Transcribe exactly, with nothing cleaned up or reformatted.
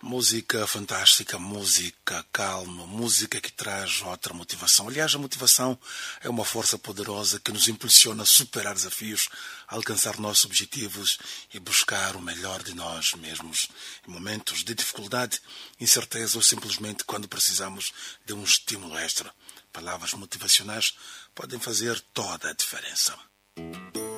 Música fantástica, música calma, música que traz outra motivação. Aliás, a motivação é uma força poderosa que nos impulsiona a superar desafios, a alcançar nossos objetivos e buscar o melhor de nós mesmos. Em momentos de dificuldade, incerteza ou simplesmente quando precisamos de um estímulo extra. Palavras motivacionais podem fazer toda a diferença.